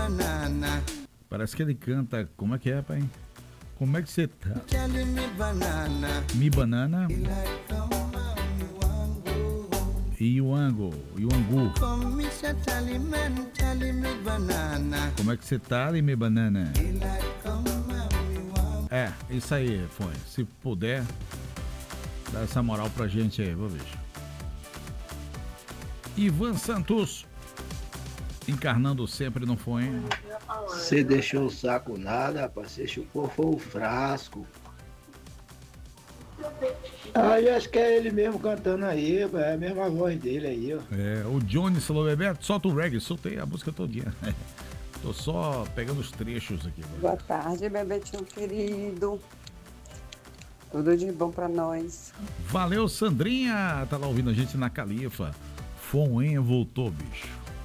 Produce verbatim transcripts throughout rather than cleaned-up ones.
Parece que ele canta. Como é que é, pai? Como é que você tá? Mi banana. E o ango, e o angu. Como é que você tá, mi banana? É, isso aí, foi. Se puder, dá essa moral pra gente aí, vou ver. Ivan Santos, encarnando sempre no Foi. Você deixou o saco nada, rapaz. Você chupou foi o frasco. Aí acho que é ele mesmo cantando aí, é a mesma voz dele aí, ó. É, o Johnny falou, Bebeto, solta o reggae, soltei a música todinha. Tô só pegando os trechos aqui. Mano. Boa tarde, Bebetinho querido. Tudo de bom pra nós. Valeu, Sandrinha. Tá lá ouvindo a gente na Califa. Fonhen voltou, bicho.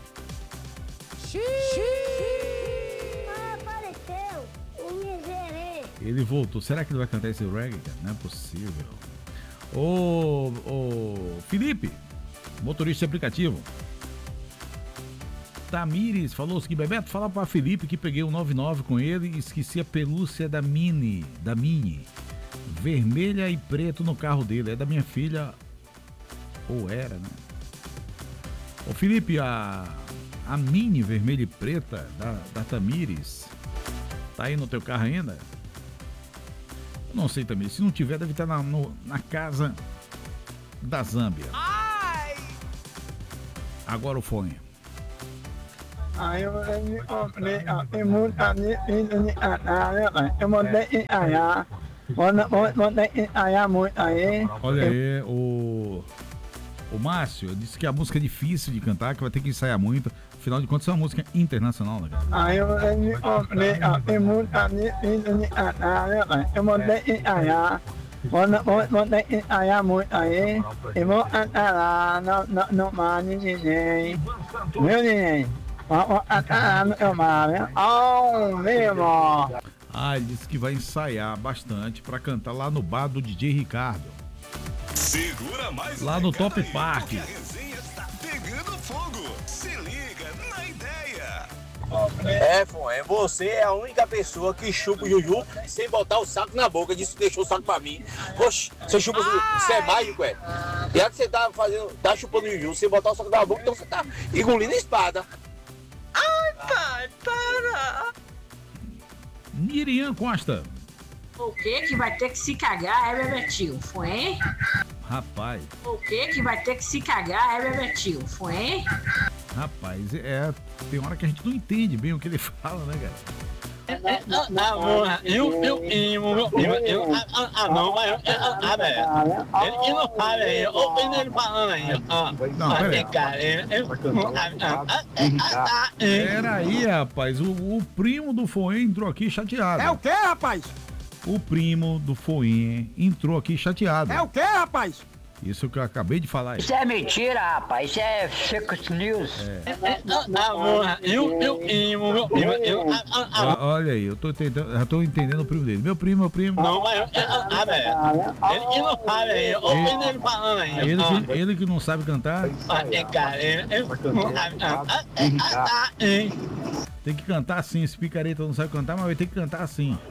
Ah, apareceu. O miserê. Ele voltou. Será que ele vai cantar esse reggae, cara? Não é possível. Ô, ô, Felipe, motorista de aplicativo. Tamires falou que Bebeto, fala pra Felipe que peguei o noventa e nove com ele e esqueci a pelúcia da Mini, da Mini, vermelha e preto no carro dele. É da minha filha, ou era, né? Ô Felipe, a, a Mini vermelha e preta da, da Tamires tá aí no teu carro ainda? Eu não sei também, se não tiver deve estar na, no, na casa da Zâmbia. Ai! Agora o fone. Olha aí, o, o Márcio disse que a música é difícil de cantar, que vai ter que ensaiar muito. Afinal de contas, é uma música internacional, né, cara? Ah, ele disse que vai ensaiar bastante pra cantar lá no bar do D J Ricardo. Segura mais lá no Top Park. A resenha tá pegando fogo. Se liga na ideia. É, Fonhen, você é a única pessoa que chupa o Juju sem botar o saco na boca. Disse que deixou o saco pra mim. Oxe, você chupa o Juju. Você é mágico, é? Já que você tá fazendo, tá chupando o Juju sem botar o saco na boca, então você tá engolindo a espada. Ai, pai, para! Miriam Costa. O que que vai ter que se cagar é Bebetinho, foi? Rapaz. O que que vai ter que se cagar é Bebetinho, foi? Rapaz, é, tem hora que a gente não entende bem o que ele fala, né, cara? Eu, eu, eu, eu, eu, ah, não, mas eu, ah, velho. Ele não fala aí, eu ouvindo ele falando aí, ó. Não, peraí, rapaz, o, o primo do Fonhen entrou aqui chateado. É o quê, rapaz? O primo do Fonhen entrou aqui chateado. É o quê, rapaz? Isso que eu acabei de falar aí. Isso é mentira, rapaz. Isso é fake news. É. Eu, eu, eu, eu, eu, olha aí, eu tô entendendo, já tô entendendo o primo dele. Meu primo, meu primo. Não, mas eu, ah, velho. Ele não fala aí, eu ouvindo ele falando aí. Ele que, ele que não sabe cantar. Tem que cantar assim, esse picareta não sabe cantar, mas vai ter que cantar assim.